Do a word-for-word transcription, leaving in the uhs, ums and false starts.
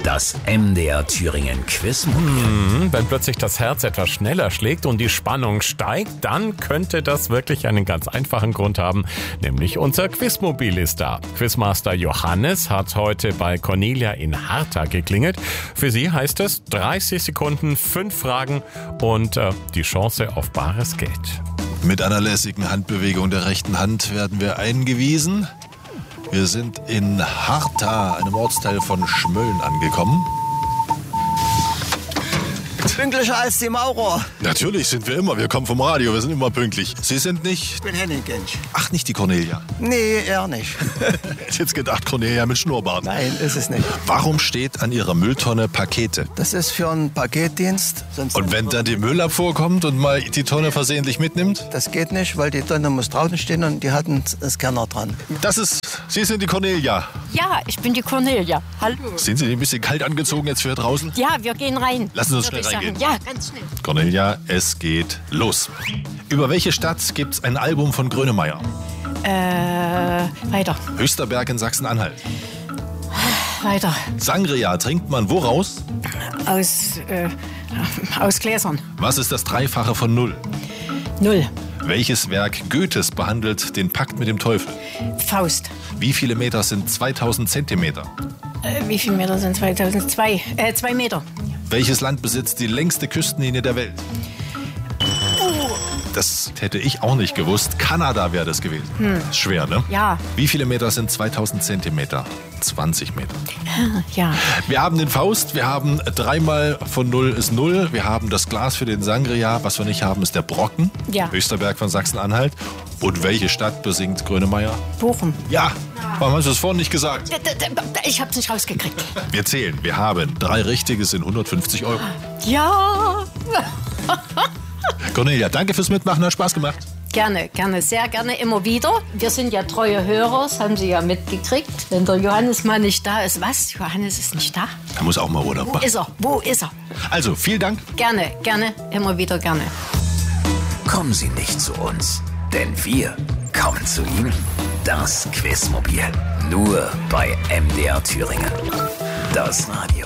Das M D R Thüringen Quizmobil. Hm, wenn plötzlich das Herz etwas schneller schlägt und die Spannung steigt, dann könnte das wirklich einen ganz einfachen Grund haben, nämlich unser Quizmobil ist da. Quizmaster Johannes hat heute bei Cornelia in Harta geklingelt. Für sie heißt es dreißig Sekunden, fünf Fragen und äh, die Chance auf bares Geld. Mit einer lässigen Handbewegung der rechten Hand werden wir eingewiesen. Wir sind in Harta, einem Ortsteil von Schmölln, angekommen. Pünktlicher als die Maurer. Natürlich sind wir immer. Wir kommen vom Radio. Wir sind immer pünktlich. Sie sind nicht... Ich bin Henning Gensch. Ach, nicht die Cornelia. Nee, er nicht. Hätte jetzt gedacht, Cornelia mit Schnurrbart. Nein, ist es nicht. Warum steht an Ihrer Mülltonne Pakete? Das ist für einen Paketdienst. Sonst Und wenn dann die Müllabfuhr kommt und mal die Tonne versehentlich mitnimmt? Das geht nicht, weil die Tonne muss draußen stehen und die hat einen Scanner dran. Das ist... Sie sind die Cornelia. Ja, ich bin die Cornelia. Hallo. Sind Sie ein bisschen kalt angezogen jetzt für draußen? Ja, wir gehen rein. Lassen Sie uns Würde schnell ich reingehen. sagen. Ja, ganz schnell. Cornelia, es geht los. Über welche Stadt gibt es ein Album von Grönemeyer? Äh, weiter, Höchster Berg in Sachsen-Anhalt. weiter. Sangria trinkt man woraus? Aus, äh, aus Gläsern. Was ist das Dreifache von Null? Null. Welches Werk Goethes behandelt den Pakt mit dem Teufel? Faust. Wie viele Meter sind zweitausend Zentimeter? Äh, wie viele Meter sind zweitausendzwei? Äh, zwei Meter. Welches Land besitzt die längste Küstenlinie der Welt? Das hätte ich auch nicht gewusst. Kanada wäre das gewesen. Hm. Schwer, ne? Ja. Wie viele Meter sind zweitausend Zentimeter? zwanzig Meter. Ja. Wir haben den Faust, wir haben dreimal von Null ist Null, wir haben das Glas für den Sangria, was wir nicht haben, ist der Brocken, Ja. Höchster Berg von Sachsen-Anhalt. Und welche Stadt besingt Grönemeyer? Bochum. Ja, warum hast du das vorhin nicht gesagt? D- d- d- Ich hab's nicht rausgekriegt. Wir zählen, wir haben drei richtige, sind hundertfünfzig Euro. Ja. Cornelia, danke fürs Mitmachen, hat Spaß gemacht. Gerne, gerne, sehr gerne, immer wieder. Wir sind ja treue Hörer, das haben Sie ja mitgekriegt. Wenn der Johannes mal nicht da ist, was? Johannes ist nicht da? Er muss auch mal Urlaub Wo machen. ist er? Wo ist er? Also, vielen Dank. Gerne, gerne, immer wieder gerne. Kommen Sie nicht zu uns, denn wir kommen zu Ihnen. Das Quizmobil. Nur bei M D R Thüringen. Das Radio.